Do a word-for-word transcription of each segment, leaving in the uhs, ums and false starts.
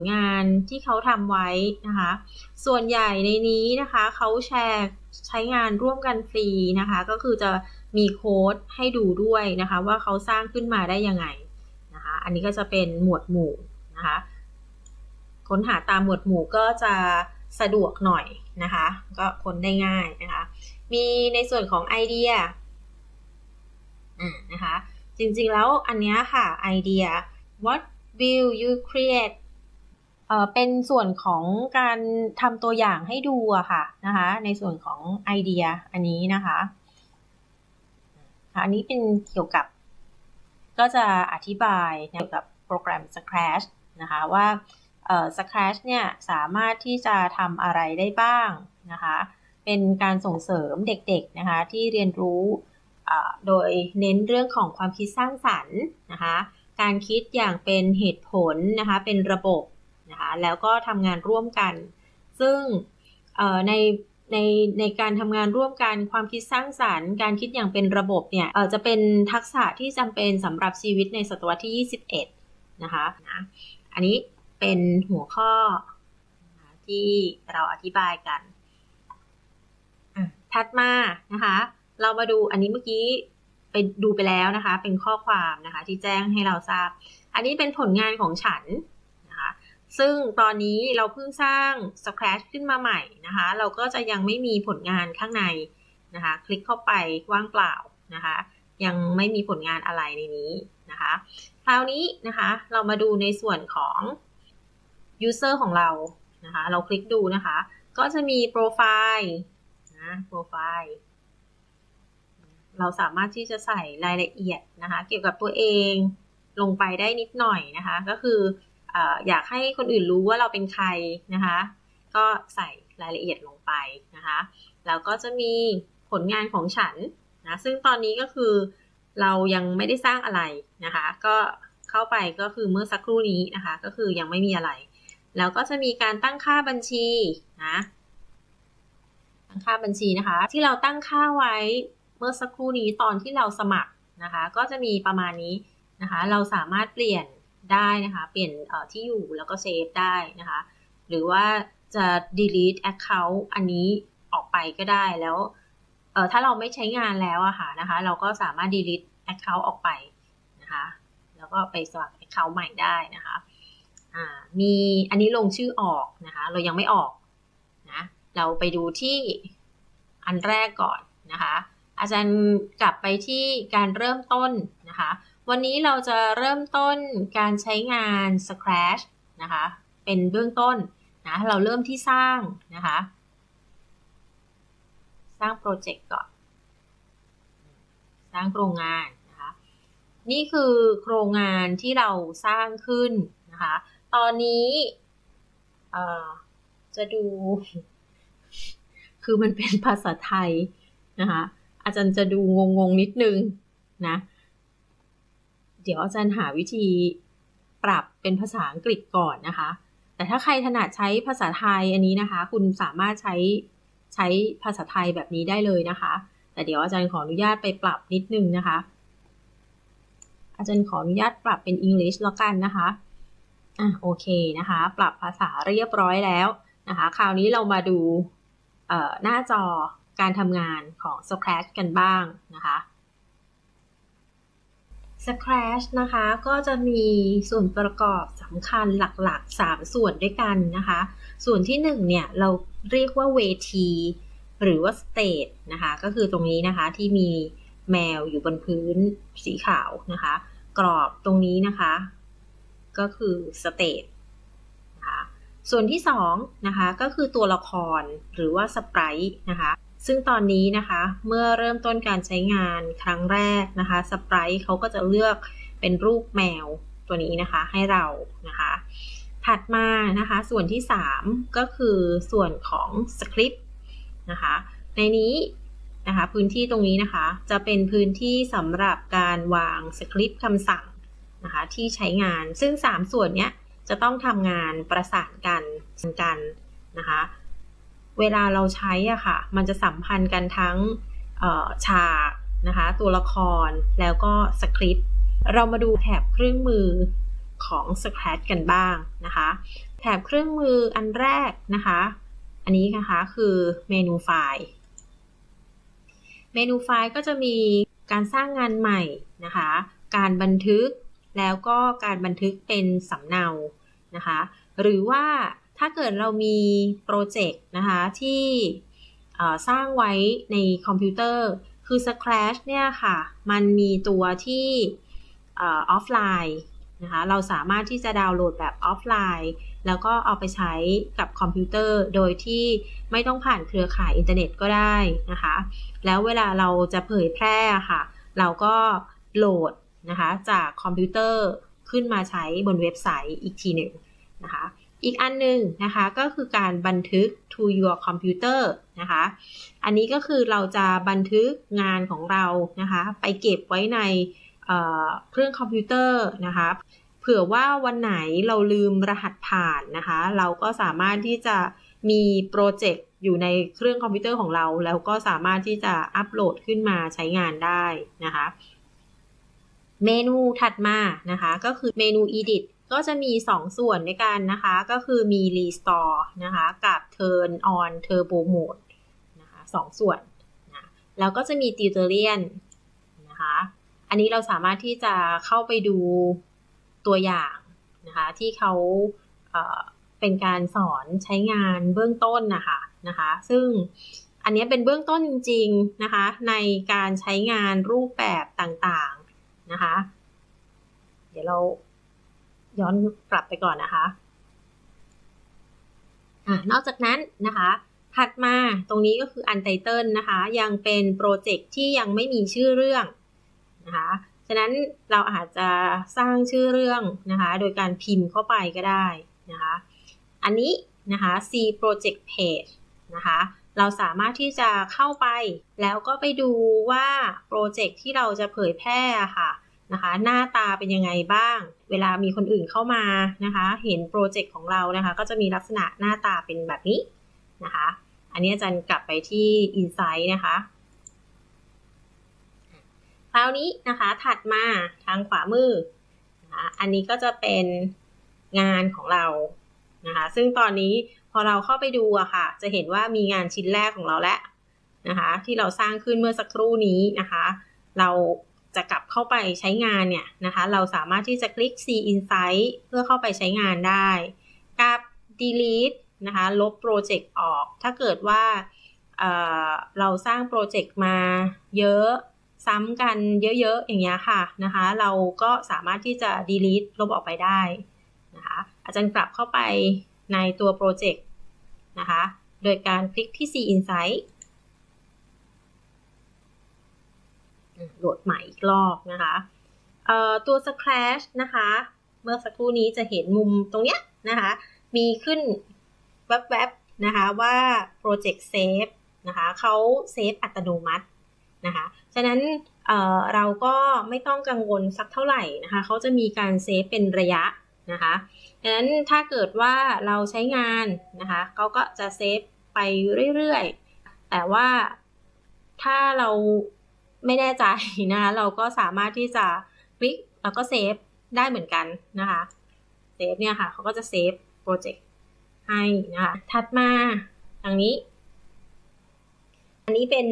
งานที่เขาทำไว้นะคะส่วนใหญ่ในนี้นะคะเขาแชร์ใช้งานร่วมกันฟรีนะคะก็คือจะมีโค้ดให้ดูด้วยนะคะว่าเขาสร้างขึ้นมาได้ยังไงนะคะอันนี้ก็จะเป็นหมวดหมู่นะคะค้นหาตามหมวดหมู่ก็จะสะดวกหน่อยนะคะก็ค้นได้ง่ายนะคะมีในส่วนของไอเดียนะคะจริงๆแล้วอันนี้ค่ะไอเดีย what will you create เอ่อเป็นส่วนของการทำตัวอย่างให้ดูอะค่ะนะคะในส่วนของไอเดียอันนี้นะคะอันนี้เป็นเกี่ยวกับก็จะอธิบายเกี่ยวกับโปรแกรม Scratch นะคะว่าเอ่อ Scratch เนี่ยสามารถที่จะทำอะไรได้บ้างนะคะเป็นการส่งเสริมเด็กๆนะคะที่เรียนรู้โดยเน้นเรื่องของความคิดสร้างสรรค์นะคะการคิดอย่างเป็นเหตุผลนะคะเป็นระบบนะคะแล้วก็ทำงานร่วมกันซึ่งในในในการทำงานร่วมกันความคิดสร้างสรรค์การคิดอย่างเป็นระบบเนี่ยจะเป็นทักษะที่จำเป็นสำหรับชีวิตในศตวรรษที่ยี่สิบเอ็ดนะคะนะอันนี้เป็นหัวข้อที่เราอธิบายกันถัดมานะคะเรามาดูอันนี้เมื่อกี้ไปดูไปแล้วนะคะเป็นข้อความนะคะที่แจ้งให้เราทราบอันนี้เป็นผลงานของฉันนะคะซึ่งตอนนี้เราเพิ่งสร้าง Scratch ขึ้นมาใหม่นะคะเราก็จะยังไม่มีผลงานข้างในนะคะคลิกเข้าไปว่างเปล่านะคะยังไม่มีผลงานอะไรในนี้นะคะคราวนี้นะคะเรามาดูในส่วนของ user ของเรานะคะเราคลิกดูนะคะก็จะมีโปรไฟล์นะโปรไฟล์เราสามารถที่จะใส่รายละเอียดนะคะเกี่ยวกับตัวเองลงไปได้นิดหน่อยนะคะก็คือเอ่ออยากให้คนอื่นรู้ว่าเราเป็นใครนะคะก็ใส่รายละเอียดลงไปนะคะแล้วก็จะมีผลงานของฉันนะซึ่งตอนนี้ก็คือเรายังไม่ได้สร้างอะไรนะคะก็เข้าไปก็คือเมื่อสักครู่นี้นะคะก็คือยังไม่มีอะไรแล้วก็จะมีการตั้งค่าบัญชีนะตั้งค่าบัญชีนะคะที่เราตั้งค่าไว้เมื่อสักครู่นี้ตอนที่เราสมัครนะคะก็จะมีประมาณนี้นะคะเราสามารถเปลี่ยนได้นะคะเปลี่ยนที่อยู่แล้วก็เซฟได้นะคะหรือว่าจะ delete account อันนี้ออกไปก็ได้แล้วเอ่อถ้าเราไม่ใช้งานแล้วอะค่ะนะคะเราก็สามารถ delete account ออกไปนะคะแล้วก็ไปสมัคร account ใหม่ได้นะคะอ่ามีอันนี้ลงชื่อออกนะคะเรายังไม่ออกนะเราไปดูที่อันแรกก่อนนะคะอาจารย์กลับไปที่การเริ่มต้นนะคะวันนี้เราจะเริ่มต้นการใช้งาน Scratch นะคะเป็นเบื้องต้นนะเราเริ่มที่สร้างนะคะสร้างโปรเจกต์ก่อนสร้างโครงงานนะคะนี่คือโครงงานที่เราสร้างขึ้นนะคะตอนนี้เอ่อจะดูคือมันเป็นภาษาไทยนะคะอาจารย์จะดูงงๆนิดนึงนะเดี๋ยวอาจารย์หาวิธีปรับเป็นภาษาอังกฤษก่อนนะคะแต่ถ้าใครถนัดใช้ภาษาไทยอันนี้นะคะคุณสามารถใช้ใช้ภาษาไทยแบบนี้ได้เลยนะคะแต่เดี๋ยวอาจารย์ขออนุญาตไปปรับนิดนึงนะคะอาจารย์ขออนุญาตปรับเป็น English แล้วกันนะคะอ่ะโอเคนะคะปรับภาษาเรียบร้อยแล้วนะคะคราวนี้เรามาดูเอ่อหน้าจอการทำงานของ Scratch กันบ้างนะคะ Scratch นะคะก็จะมีส่วนประกอบสำคัญหลักๆสามส่วนด้วยกันนะคะส่วนที่หนึ่งเนี่ยเราเรียกว่าเวทีหรือว่า stage นะคะก็คือตรงนี้นะคะที่มีแมวอยู่บนพื้นสีขาวนะคะกรอบตรงนี้นะคะก็คือ stage นะคะส่วนที่สองนะคะก็คือตัวละครหรือว่า sprite นะคะซึ่งตอนนี้นะคะเมื่อเริ่มต้นการใช้งานครั้งแรกนะคะสไปรท์เขาก็จะเลือกเป็นรูปแมวตัวนี้นะคะให้เรานะคะถัดมานะคะส่วนที่สามก็คือส่วนของสคริปต์นะคะในนี้นะคะพื้นที่ตรงนี้นะคะจะเป็นพื้นที่สำหรับการวางสคริปต์คำสั่งนะคะที่ใช้งานซึ่งสามส่วนนี้จะต้องทำงานประสานกันกันนะคะเวลาเราใช้อ่ะค่ะมันจะสัมพันธ์กันทั้งฉากนะคะตัวละครแล้วก็สคริปต์เรามาดูแถบเครื่องมือของ Scratch กันบ้างนะคะแถบเครื่องมืออันแรกนะคะอันนี้นะคะคือเมนูไฟล์เมนูไฟล์ก็จะมีการสร้างงานใหม่นะคะการบันทึกแล้วก็การบันทึกเป็นสำเนานะคะหรือว่าถ้าเกิดเรามีโปรเจกต์นะคะที่สร้างไว้ในคอมพิวเตอร์คือ Scratch เนี่ยค่ะมันมีตัวที่ออฟไลน์นะคะเราสามารถที่จะดาวน์โหลดแบบออฟไลน์แล้วก็เอาไปใช้กับคอมพิวเตอร์โดยที่ไม่ต้องผ่านเครือข่ายอินเทอร์เน็ตก็ได้นะคะแล้วเวลาเราจะเผยแพร่ค่ะเราก็โหลดนะคะจากคอมพิวเตอร์ขึ้นมาใช้บนเว็บไซต์อีกทีหนึ่งนะคะอีกอันหนึ่งนะคะก็คือการบันทึก to your computer นะคะอันนี้ก็คือเราจะบันทึกงานของเรานะคะไปเก็บไว้ในเอ่อเครื่องคอมพิวเตอร์นะคะเผื่อว่าวันไหนเราลืมรหัสผ่านนะคะเราก็สามารถที่จะมีโปรเจกต์อยู่ในเครื่องคอมพิวเตอร์ของเราแล้วก็สามารถที่จะอัปโหลดขึ้นมาใช้งานได้นะคะเมนูถัดมานะคะก็คือเมนู edit ก็จะมีสองส่วนด้วยกันนะคะก็คือมี restore นะคะกับ turn on turbo mode นะคะสองส่วนนะแล้วก็จะมี tutorial นะคะอันนี้เราสามารถที่จะเข้าไปดูตัวอย่างนะคะที่เขาเอ่อเป็นการสอนใช้งานเบื้องต้นนะคะนะคะซึ่งอันนี้เป็นเบื้องต้นจริงๆนะคะในการใช้งานรูปแบบต่างๆนะคะเดี๋ยวเราย้อนกลับไปก่อนนะคะอ่านอกจากนั้นนะคะถัดมาตรงนี้ก็คือ Untitled นะคะยังเป็นโปรเจกต์ที่ยังไม่มีชื่อเรื่องนะคะฉะนั้นเราอาจจะสร้างชื่อเรื่องนะคะโดยการพิมพ์เข้าไปก็ได้นะคะอันนี้นะคะ C Project Page นะคะเราสามารถที่จะเข้าไปแล้วก็ไปดูว่าโปรเจกต์ที่เราจะเผยแพร่ค่ะนะคะหน้าตาเป็นยังไงบ้างเวลามีคนอื่นเข้ามานะคะเห็นโปรเจกต์ของเรานะคะก็จะมีลักษณะหน้าตาเป็นแบบนี้นะคะอันนี้อาจารย์กลับไปที่ Insight นะคะคราวนี้นะคะถัดมาทางขวามือนะคะอันนี้ก็จะเป็นงานของเรานะคะซึ่งตอนนี้พอเราเข้าไปดูอะค่ะจะเห็นว่ามีงานชิ้นแรกของเราแล้วนะคะที่เราสร้างขึ้นเมื่อสักครู่นี้นะคะเราจะกลับเข้าไปใช้งานเนี่ยนะคะเราสามารถที่จะคลิก See Insight เพื่อเข้าไปใช้งานได้กับ Delete นะคะลบโปรเจกต์ออกถ้าเกิดว่า เอ่อ เราสร้างโปรเจกต์มาเยอะซ้ำกันเยอะๆอย่างเงี้ยค่ะนะคะเราก็สามารถที่จะ delete ลบออกไปได้นะคะอาจารย์กลับเข้าไปในตัวโปรเจกต์นะคะโดยการคลิกที่ See Insight โหลดใหม่อีกรอบนะคะเอ่อตัว Scratch นะคะเมื่อสักครู่นี้จะเห็นมุมตรงเนี้ยนะคะมีขึ้นแวบๆนะคะว่า Project Save นะคะเขาเซฟอัตโนมัตินะคะฉะนั้นเอ่อเราก็ไม่ต้องกังวลสักเท่าไหร่นะคะเขาจะมีการเซฟเป็นระยะนะคะดังนั้นถ้าเกิดว่าเราใช้งานนะคะเขาก็จะเซฟไปเรื่อยๆแต่ว่าถ้าเราไม่แน่ใจนะคะเราก็สามารถที่จะคลิกแล้วก็เซฟได้เหมือนกันนะคะเซฟเนี่ยค่ะเขาก็จะเซฟโปรเจกต์ให้นะคะถัดมาทางนี้อันนี้เป็น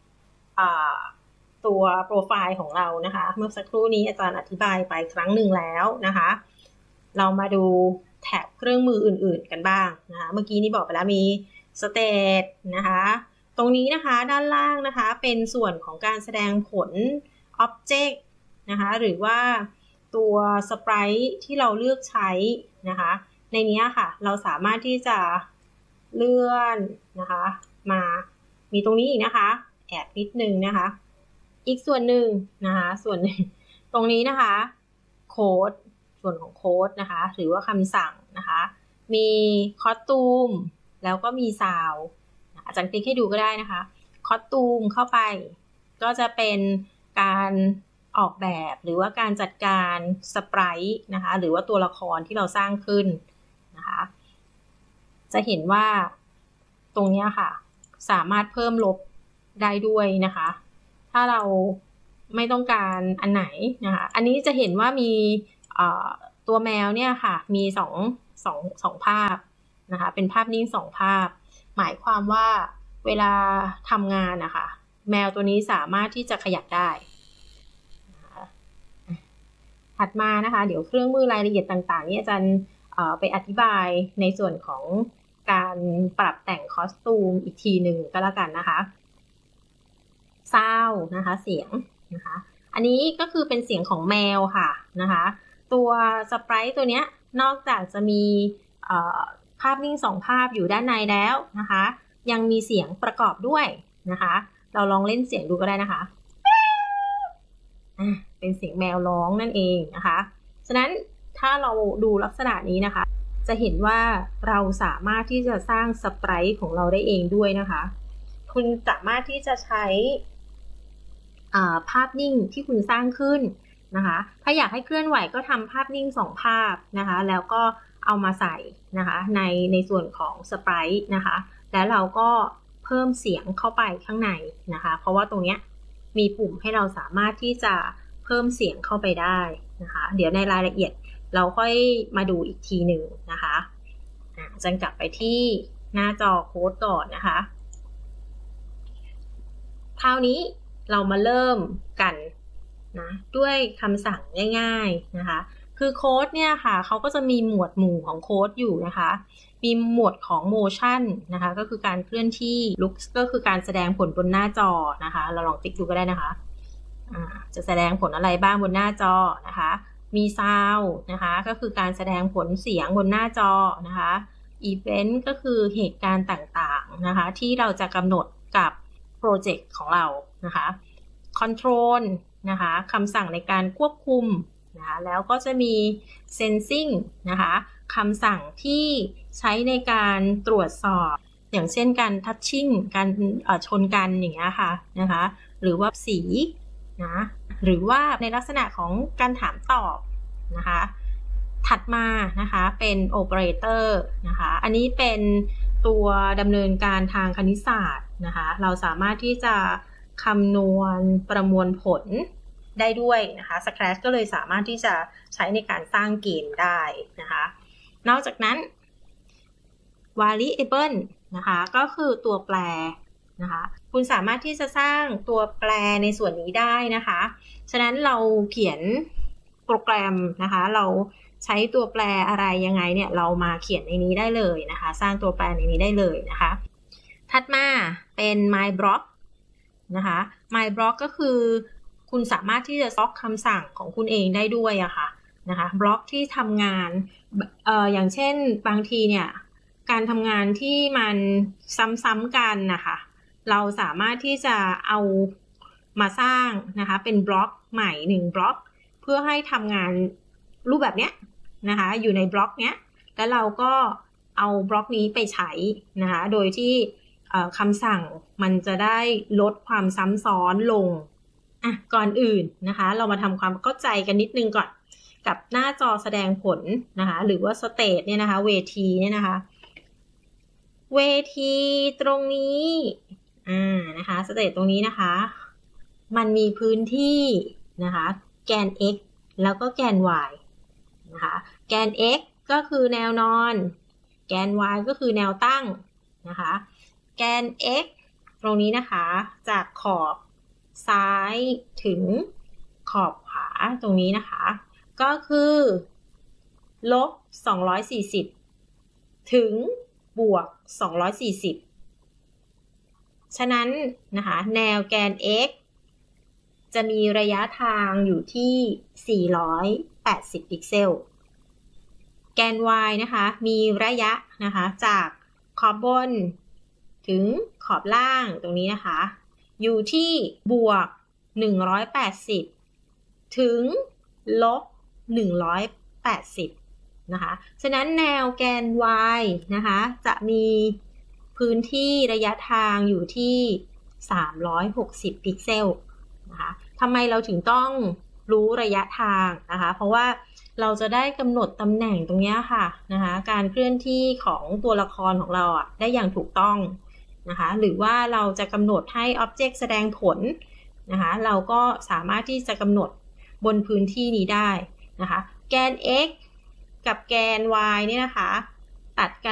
ตัวโปรไฟล์ของเรานะคะเมื่อสักครู่นี้อาจารย์อธิบายไปครั้งหนึ่งแล้วนะคะเรามาดูแท็บเครื่องมืออื่นๆกันบ้างนะคะเมื่อกี้นี้บอกไปแล้วมี State นะคะตรงนี้นะคะด้านล่างนะคะเป็นส่วนของการแสดงผล Object นะคะหรือว่าตัว Sprite ที่เราเลือกใช้นะคะในนี้ค่ะเราสามารถที่จะเลื่อนนะคะมามีตรงนี้อีกนะคะแอบนิดนึงนะคะอีกส่วนหนึ่งนะคะส่วนหนึ่งตรงนี้นะคะโค้ดส่วนของโค้ดนะคะหรือว่าคำสั่งนะคะมีคอสตูมแล้วก็มีซาวด์อาจารย์คลิกให้ดูก็ได้นะคะคอสตูมเข้าไปก็จะเป็นการออกแบบหรือว่าการจัดการสไปรท์นะคะหรือว่าตัวละครที่เราสร้างขึ้นนะคะจะเห็นว่าตรงนี้ค่ะสามารถเพิ่มลบได้ด้วยนะคะถ้าเราไม่ต้องการอันไหนนะคะอันนี้จะเห็นว่ามีตัวแมวเนี่ยค่ะมีสองสองสองภาพนะคะเป็นภาพนิ่งสองภาพหมายความว่าเวลาทำงานนะคะแมวตัวนี้สามารถที่จะขยับได้ถัดมานะคะเดี๋ยวเครื่องมือรายละเอียดต่างๆนี่อาจารย์ไปอธิบายในส่วนของการปรับแต่งคอสตูมอีกทีหนึ่งก็แล้วกันนะคะซาวด์นะคะเสียงนะคะอันนี้ก็คือเป็นเสียงของแมวค่ะนะคะตัวสไปรท์ตัวนี้นอกจากจะมีภาพนิ่งสองภาพอยู่ด้านในแล้วนะคะยังมีเสียงประกอบด้วยนะคะเราลองเล่นเสียงดูก็ได้นะคะเป็นเสียงแมวร้องนั่นเองนะคะฉะนั้นถ้าเราดูลักษณะนี้นะคะจะเห็นว่าเราสามารถที่จะสร้างสไปรท์ของเราได้เองด้วยนะคะคุณสามารถที่จะใช้ภาพนิ่งที่คุณสร้างขึ้นนะคะถ้าอยากให้เคลื่อนไหวก็ทำภาพนิ่งสองภาพนะคะแล้วก็เอามาใส่นะคะในในส่วนของสไปรท์นะคะแล้วเราก็เพิ่มเสียงเข้าไปข้างในนะคะเพราะว่าตรงนี้มีปุ่มให้เราสามารถที่จะเพิ่มเสียงเข้าไปได้นะคะเดี๋ยวในรายละเอียดเราค่อยมาดูอีกทีหนึ่งนะคะอาจารย์กลับไปที่หน้าจอโค้ดก่อนนะคะคราวนี้เรามาเริ่มกันนะด้วยคำสั่งง่ายๆนะคะคือโค้ดเนี่ยค่ะเขาก็จะมีหมวดหมู่ของโค้ดอยู่นะคะมีหมวดของ motion นะคะก็คือการเคลื่อนที่ looks ก็คือการแสดงผลบนหน้าจอนะคะเราลองติ๊กดูก็ได้นะคะจะแสดงผลอะไรบ้างบนหน้าจอนะคะมี sound นะคะก็คือการแสดงผลเสียงบนหน้าจอนะคะ event ก็คือเหตุการณ์ต่างๆนะคะที่เราจะกำหนดกับโปรเจกต์ของเรานะคะ control นะคะคำสั่งในการควบคุมนะคะแล้วก็จะมี sensing นะคะคำสั่งที่ใช้ในการตรวจสอบอย่างเช่นการ touching การชนกันอย่างเงี้ยค่ะนะคะหรือว่าสีนะหรือว่าในลักษณะของการถามตอบนะคะถัดมานะคะเป็น operator นะคะอันนี้เป็นตัวดำเนินการทางคณิตศาสตร์นะคะเราสามารถที่จะคำนวณประมวลผลได้ด้วยนะคะ Scratch ก็เลยสามารถที่จะใช้ในการสร้างเกมได้นะคะนอกจากนั้น variable นะคะก็คือตัวแปรนะคะคุณสามารถที่จะสร้างตัวแปรในส่วนนี้ได้นะคะฉะนั้นเราเขียนโปรแกรมนะคะเราใช้ตัวแปรอะไรยังไงเนี่ยเรามาเขียนในนี้ได้เลยนะคะสร้างตัวแปรในนี้ได้เลยนะคะถัดมาเป็น my block นะคะ my block ก็คือคุณสามารถที่จะบล็อกคำสั่งของคุณเองได้ด้วยอะค่ะนะคะบล็อกที่ทำงานเอ่ออย่างเช่นบางทีเนี่ยการทำงานที่มันซ้ำๆกันนะคะเราสามารถที่จะเอามาสร้างนะคะเป็นบล็อกใหม่หนึ่งบล็อกเพื่อให้ทำงานรูปแบบเนี้ยนะคะอยู่ในบล็อกเนี้ยแล้วเราก็เอาบล็อกนี้ไปใช้นะคะโดยที่คำสั่งมันจะได้ลดความซ้ำซ้อนลงอ่ะก่อนอื่นนะคะเรามาทำความเข้าใจกันนิดนึงก่อนกับหน้าจอแสดงผลนะคะหรือว่าสเตจเนี่ยนะคะเวทีเนี่ยนะคะเวทีตรงนี้อ่านะคะสเตจตรงนี้นะคะมันมีพื้นที่นะคะแกน x แล้วก็แกน y นะคะแกน x ก็คือแนวนอนแกน y ก็คือแนวตั้งนะคะแกน x ตรงนี้นะคะจากขอบซ้ายถึงขอบขวาตรงนี้นะคะก็คือลบสองร้อยสี่สิบถึงบวกสองร้อยสี่สิบฉะนั้นนะคะแนวแกน x จะมีระยะทางอยู่ที่สี่ร้อยแปดสิบพิกเซลแกน y นะคะมีระยะนะคะจากขอบบนถึงขอบล่างตรงนี้นะคะอยู่ที่บวกหนึ่งร้อยแปดสิบถึงลบหนึ่งร้อยแปดสิบนะคะฉะนั้นแนวแกน y นะคะจะมีพื้นที่ระยะทางอยู่ที่สามร้อยหกสิบพิกเซลนะคะทำไมเราถึงต้องรู้ระยะทางนะคะเพราะว่าเราจะได้กำหนดตำแหน่งตรงนี้ค่ะนะคะการเคลื่อนที่ของตัวละครของเราอ่ะได้อย่างถูกต้องนะคะหรือว่าเราจะกำหนดให้ Object แสดงผลนะคะเราก็สามารถที่จะกำหนดบนพื้นที่นี้ได้นะคะแกน x กับแกน y เนี่ยนะคะตัดกัน